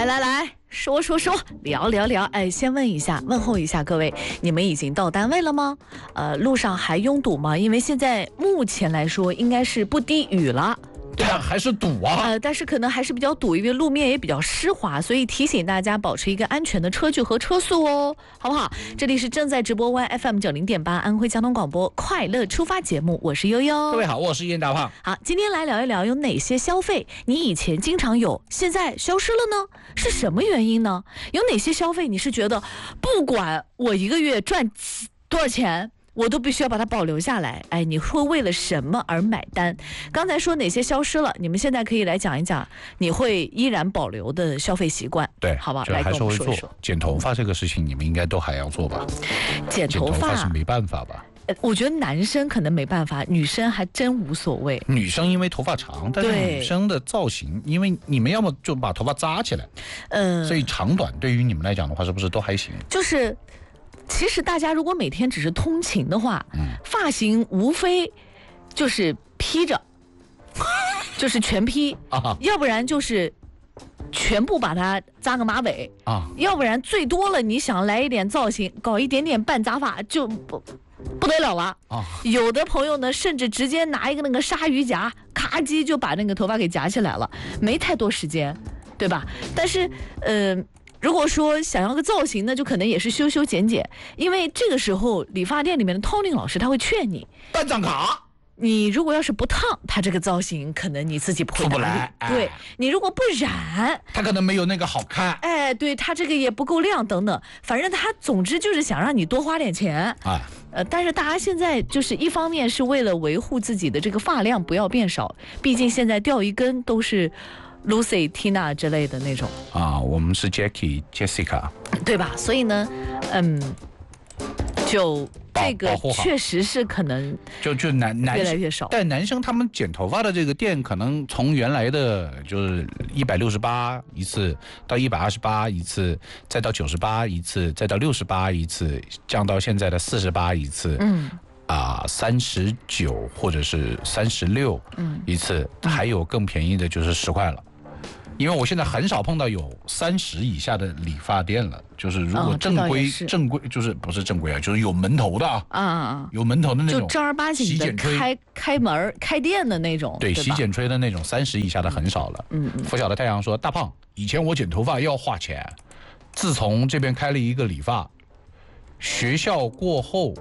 来，说，聊聊。哎，先问候一下各位，你们已经到单位了吗？路上还拥堵吗？因为现在目前来说应该是不滴雨了。 对啊，还是堵啊。 但是可能还是比较堵，因为路面也比较湿滑，所以提醒大家保持一个安全的车距和车速哦，好不好？这里是正在直播 YFM90.8安徽交通广播快乐出发节目，我是悠悠。 各位好，我是燕大胖。 好，今天来聊一聊有哪些消费你以前经常有，现在消失了呢？是什么原因呢？有哪些消费你是觉得不管我一个月赚多少钱，我都必须要把它保留下来？哎，你会为了什么而买单？刚才说哪些消失了，你们现在可以来讲一讲，你会依然保留的消费习惯。 对， 好吧， 来跟我们说一说。 剪头发这个事情，你们应该都还要做吧？ 剪头发是没办法吧？ 我觉得男生可能没办法，女生还真无所谓。 女生因为头发长，但是女生的造型，因为你们要么就把头发扎起来，所以长短对于你们来讲的话，是不是都还行？ 就是。其实大家如果每天只是通勤的话，发型无非就是披着，就是全披要不然就是全部把它扎个马尾要不然最多了你想来一点造型，搞一点点半扎发就不得了了有的朋友呢，甚至直接拿一个那个鲨鱼夹，咔叽就把那个头发给夹起来了，没太多时间，对吧？但是如果说想要个造型呢，就可能也是修修剪剪，因为这个时候理发店里面的 Tony 老师他会劝你办张卡， 你如果要是不烫，他这个造型可能你自己不会出不来。 对，你如果不染， 他可能没有那个好看。 哎，对，他这个也不够亮等等，反正他总之就是想让你多花点钱但是大家现在就是一方面是为了维护自己的这个发量不要变少，毕竟现在掉一根都是Lucy、Tina 之类的那种我们是 Jackie、Jessica， 对吧？所以呢，就这个确实是可能就男越来越少。 但男生他们剪头发的这个店，可能从原来的就是168一次，到128一次，再到98一次，再到68一次，降到现在的48一次。39或者是36一次，还有更便宜的就是10块了。因为我现在很少碰到有30以下的理发店了，就是如果正规就是不是正规就是有门头的有门头的那种， 就正儿八经的开门开店的那种， 对，洗剪吹的那种，30以下的很少了。拂晓的太阳说，大胖，以前我剪头发要花钱，自从这边开了一个理发，学校过后